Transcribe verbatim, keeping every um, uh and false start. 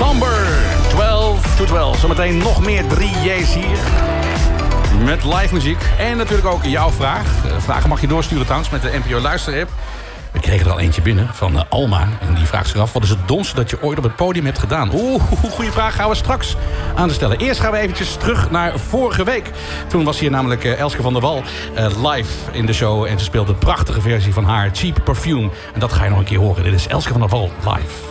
Somber, twaalf to twaalf. Zometeen nog meer drie J's hier. Met live muziek. En natuurlijk ook jouw vraag. Vragen mag je doorsturen trouwens met de N P O Luister-app. We kregen er al eentje binnen van uh, Alma. En die vraagt zich af, wat is het domste dat je ooit op het podium hebt gedaan? Oeh, goede vraag, gaan we straks aan te stellen. Eerst gaan we eventjes terug naar vorige week. Toen was hier namelijk uh, Elske van der Wal uh, live in de show. En ze speelde een prachtige versie van haar Cheap Perfume. En dat ga je nog een keer horen. Dit is Elske van der Wal live.